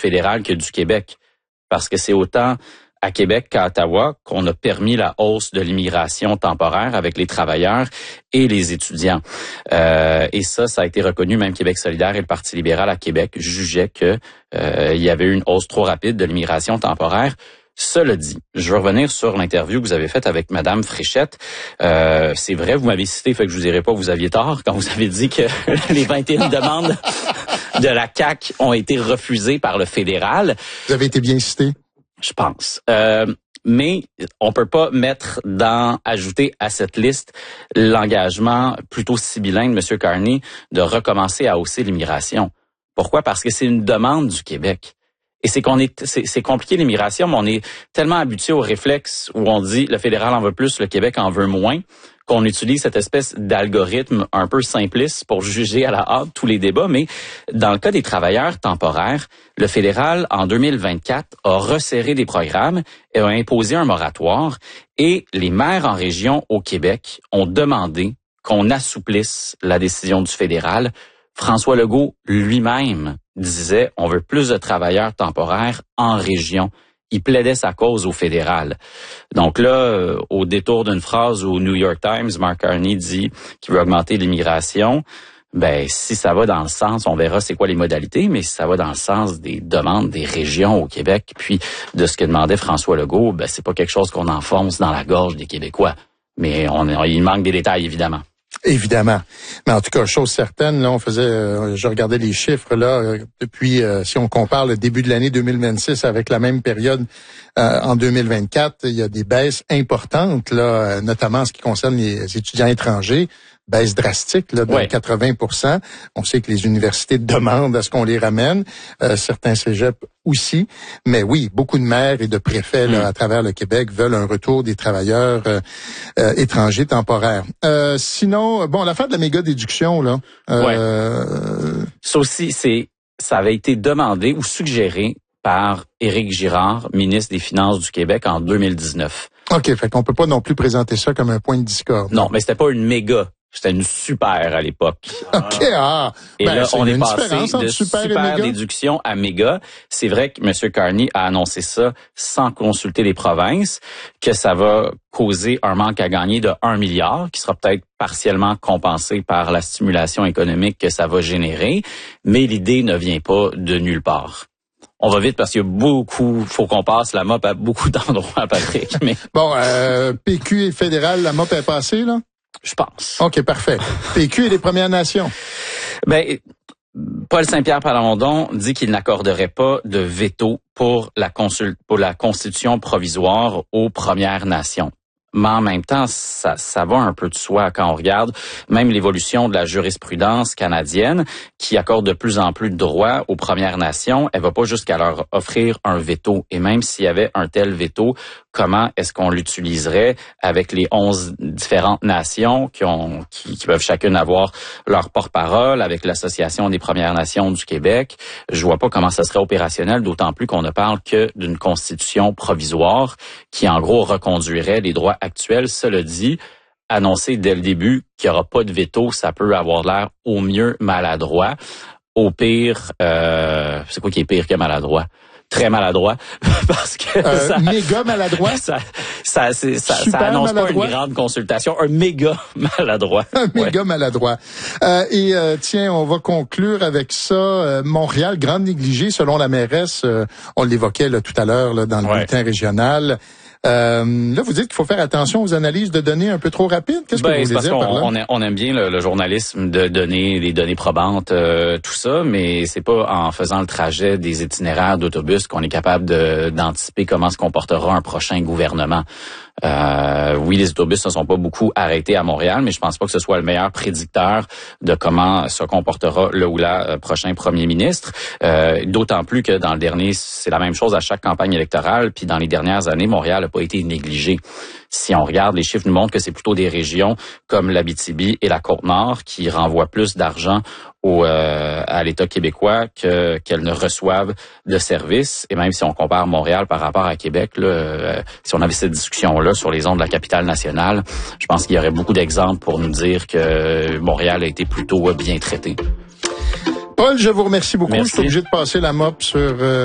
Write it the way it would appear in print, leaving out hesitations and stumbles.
fédéral que du Québec. Parce que c'est autant à Québec qu'à Ottawa qu'on a permis la hausse de l'immigration temporaire avec les travailleurs et les étudiants. Et ça a été reconnu, même Québec solidaire et le Parti libéral à Québec jugeaient que il y avait eu une hausse trop rapide de l'immigration temporaire. Cela dit, je veux revenir sur l'interview que vous avez faite avec Madame Fréchette. C'est vrai, vous m'avez cité, fait que je vous dirai pas, vous aviez tort quand vous avez dit que les 21 demandes de la CAQ ont été refusées par le fédéral. Vous avez été bien cité. Je pense. Mais on peut pas ajouter à cette liste l'engagement plutôt sibyllin de M. Carney de recommencer à hausser l'immigration. Pourquoi? Parce que c'est une demande du Québec. Et c'est compliqué l'immigration, mais on est tellement habitué au réflexe où on dit le fédéral en veut plus, le Québec en veut moins, qu'on utilise cette espèce d'algorithme un peu simpliste pour juger à la hâte tous les débats. Mais dans le cas des travailleurs temporaires, le fédéral, en 2024, a resserré des programmes et a imposé un moratoire. Et les maires en région au Québec ont demandé qu'on assouplisse la décision du fédéral. François Legault lui-même disait on veut plus de travailleurs temporaires en région. Il plaidait sa cause au fédéral. Donc là, au détour d'une phrase au New York Times, Mark Carney dit qu'il veut augmenter l'immigration. Ben, si ça va dans le sens, on verra c'est quoi les modalités, mais si ça va dans le sens des demandes des régions au Québec, puis de ce que demandait François Legault, ben c'est pas quelque chose qu'on enfonce dans la gorge des Québécois. Mais il manque des détails, évidemment. Évidemment. Mais en tout cas, chose certaine, là, je regardais les chiffres, là, depuis, si on compare le début de l'année 2026 avec la même période en 2024, il y a des baisses importantes, là, notamment en ce qui concerne les étudiants étrangers. Baisse drastique là, de 80%. On sait que les universités demandent à ce qu'on les ramène, certains cégeps aussi. Mais oui, beaucoup de maires et de préfets là, à travers le Québec veulent un retour des travailleurs étrangers temporaires. Sinon, bon, l'affaire de la méga-déduction, là. Ça aussi, ça avait été demandé ou suggéré par Éric Girard, ministre des Finances du Québec, en 2019. OK, fait qu'on peut pas non plus présenter ça comme un point de discorde. Non, mais c'était pas une méga. C'était une super à l'époque. OK, Et là, on est passé de super déduction à méga. C'est vrai que M. Carney a annoncé ça sans consulter les provinces, que ça va causer un manque à gagner de 1 milliard, qui sera peut-être partiellement compensé par la stimulation économique que ça va générer. Mais l'idée ne vient pas de nulle part. On va vite parce qu'il y a faut qu'on passe la mop à beaucoup d'endroits, Patrick. Mais... Bon, PQ et fédéral, la mop est passée, là? Je pense. OK, parfait. PQ et les Premières Nations. Ben, Paul Saint-Pierre Plamondon dit qu'il n'accorderait pas de veto pour la constitution provisoire aux Premières Nations. Mais en même temps, ça va un peu de soi quand on regarde même l'évolution de la jurisprudence canadienne qui accorde de plus en plus de droits aux Premières Nations. Elle va pas jusqu'à leur offrir un veto. Et même s'il y avait un tel veto, comment est-ce qu'on l'utiliserait avec les 11 différentes nations qui peuvent chacune avoir leur porte-parole, avec l'Association des Premières Nations du Québec? Je vois pas comment ça serait opérationnel, d'autant plus qu'on ne parle que d'une constitution provisoire qui, en gros, reconduirait les droits actuels. Cela dit, annoncer dès le début qu'il n'y aura pas de veto, ça peut avoir l'air au mieux maladroit. Au pire, c'est quoi qui est pire que maladroit? Très maladroit, parce que méga maladroit. Ça annonce pas une grande consultation, un méga maladroit. Un méga maladroit. Tiens, on va conclure avec ça. Montréal, grande négligée selon la mairesse. On l'évoquait là, tout à l'heure là, dans le bulletin régional. Là, vous dites qu'il faut faire attention aux analyses de données un peu trop rapides. Qu'est-ce que vous voulez dire par là? On aime bien le journalisme de donner les données probantes, tout ça, mais c'est pas en faisant le trajet des itinéraires d'autobus qu'on est capable d'anticiper comment se comportera un prochain gouvernement. Oui, les autobus ne sont pas beaucoup arrêtés à Montréal, mais je pense pas que ce soit le meilleur prédicteur de comment se comportera le ou la prochain premier ministre. D'autant plus que dans le dernier, c'est la même chose à chaque campagne électorale, puis dans les dernières années, Montréal n'a pas été négligé. Si on regarde, les chiffres nous montrent que c'est plutôt des régions comme l'Abitibi et la Côte-Nord qui renvoient plus d'argent à l'État québécois qu'elles ne reçoivent de services. Et même si on compare Montréal par rapport à Québec, là, si on avait cette discussion-là sur les ondes de la capitale nationale, je pense qu'il y aurait beaucoup d'exemples pour nous dire que Montréal a été plutôt bien traité. Paul, je vous remercie beaucoup. Merci. Je suis obligé de passer la mop sur...